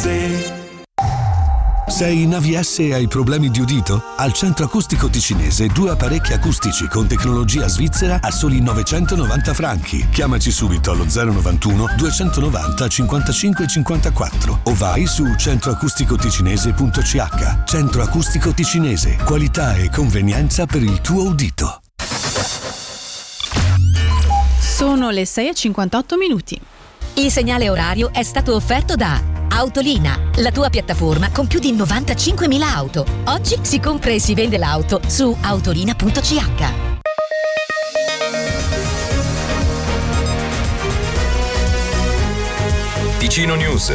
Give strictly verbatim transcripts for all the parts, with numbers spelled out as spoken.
Ticinese. Sei in A V S e hai problemi di udito? Al Centro Acustico Ticinese due apparecchi acustici con tecnologia svizzera a soli novecentonovanta franchi. Chiamaci subito allo zero novantuno duecentonovanta cinquantacinque cinquantaquattro o vai su centroacusticoticinese punto c h. Centro Acustico Ticinese, qualità e convenienza per il tuo udito. Sono le sei e cinquantotto minuti. Il segnale orario è stato offerto da Autolina, la tua piattaforma con più di novantacinquemila auto. Oggi si compra e si vende l'auto su autolina punto c h. Ticino News.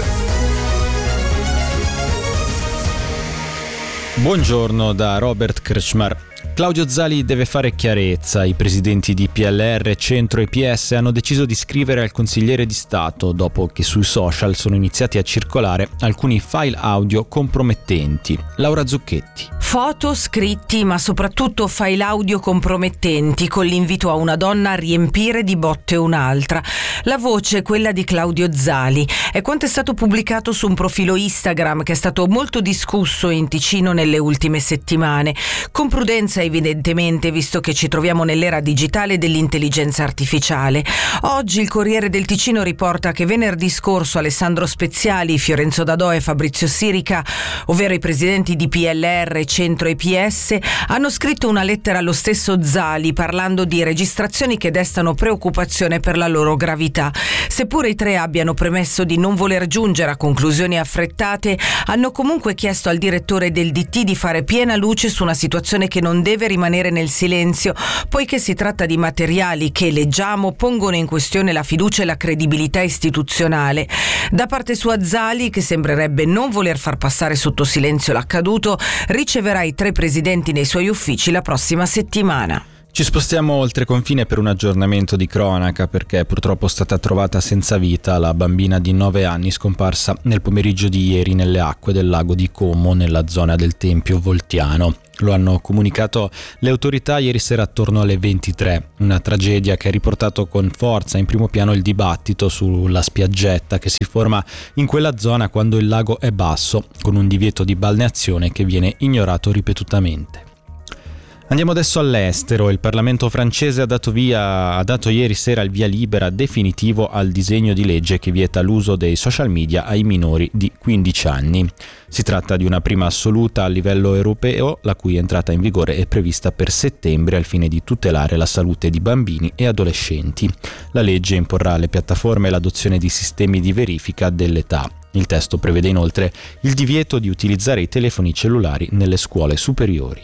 Buongiorno da Robert Kretschmar. Claudio Zali deve fare chiarezza. I presidenti di P L R, Centro e P S hanno deciso di scrivere al consigliere di Stato dopo che sui social sono iniziati a circolare alcuni file audio compromettenti. Laura Zucchetti. Foto, scritti, ma soprattutto file audio compromettenti con l'invito a una donna a riempire di botte un'altra. La voce è quella di Claudio Zali. È quanto è stato pubblicato su un profilo Instagram che è stato molto discusso in Ticino nelle ultime settimane. Con prudenza evidentemente, visto che ci troviamo nell'era digitale dell'intelligenza artificiale. Oggi il Corriere del Ticino riporta che venerdì scorso Alessandro Speziali, Fiorenzo Dadò e Fabrizio Sirica, ovvero i presidenti di P L R, Centro e P S, hanno scritto una lettera allo stesso Zali parlando di registrazioni che destano preoccupazione per la loro gravità. Seppure i tre abbiano premesso di non voler giungere a conclusioni affrettate, hanno comunque chiesto al direttore del D T di fare piena luce su una situazione che non deve rimanere nel silenzio, poiché si tratta di materiali che, leggiamo, pongono in questione la fiducia e la credibilità istituzionale. Da parte sua Zali, che sembrerebbe non voler far passare sotto silenzio l'accaduto, riceverà i tre presidenti nei suoi uffici la prossima settimana. Ci spostiamo oltre confine per un aggiornamento di cronaca, perché purtroppo è stata trovata senza vita la bambina di nove anni scomparsa nel pomeriggio di ieri nelle acque del lago di Como, nella zona del Tempio Voltiano. Lo hanno comunicato le autorità ieri sera attorno alle ventitré, una tragedia che ha riportato con forza in primo piano il dibattito sulla spiaggetta che si forma in quella zona quando il lago è basso, con un divieto di balneazione che viene ignorato ripetutamente. Andiamo adesso all'estero. Il Parlamento francese ha dato via, ha dato ieri sera il via libera definitivo al disegno di legge che vieta l'uso dei social media ai minori di quindici anni. Si tratta di una prima assoluta a livello europeo, la cui entrata in vigore è prevista per settembre al fine di tutelare la salute di bambini e adolescenti. La legge imporrà alle piattaforme l'adozione di sistemi di verifica dell'età. Il testo prevede inoltre il divieto di utilizzare i telefoni cellulari nelle scuole superiori.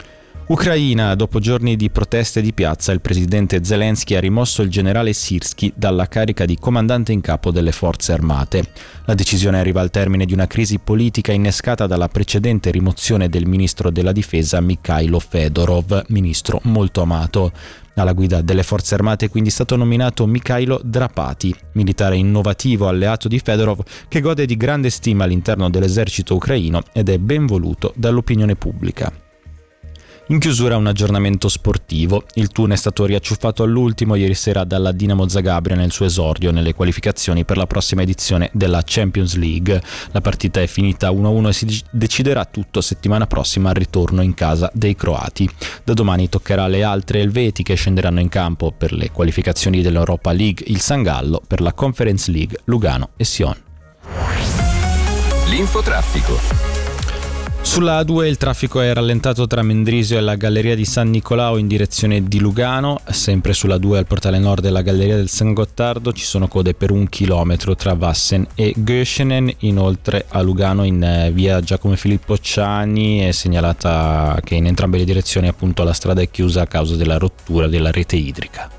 Ucraina. Dopo giorni di proteste di piazza, il presidente Zelensky ha rimosso il generale Sirski dalla carica di comandante in capo delle forze armate. La decisione arriva al termine di una crisi politica innescata dalla precedente rimozione del ministro della difesa Mikhailo Fedorov, ministro molto amato. Alla guida delle forze armate è quindi stato nominato Mikhailo Drapati, militare innovativo alleato di Fedorov che gode di grande stima all'interno dell'esercito ucraino ed è ben voluto dall'opinione pubblica. In chiusura un aggiornamento sportivo. Il Thun è stato riacciuffato all'ultimo ieri sera dalla Dinamo Zagabria nel suo esordio nelle qualificazioni per la prossima edizione della Champions League. La partita è finita uno a uno e si deciderà tutto settimana prossima al ritorno in casa dei croati. Da domani toccherà alle altre elvetiche, scenderanno in campo per le qualificazioni dell'Europa League il San Gallo, per la Conference League Lugano e Sion. L'infotraffico. Sulla A due il traffico è rallentato tra Mendrisio e la Galleria di San Nicolao in direzione di Lugano. Sempre sulla A due al portale nord della Galleria del San Gottardo ci sono code per un chilometro tra Vassen e Göschenen. Inoltre a Lugano in via Giacomo Filippo Ciani è segnalata che in entrambe le direzioni appunto la strada è chiusa a causa della rottura della rete idrica.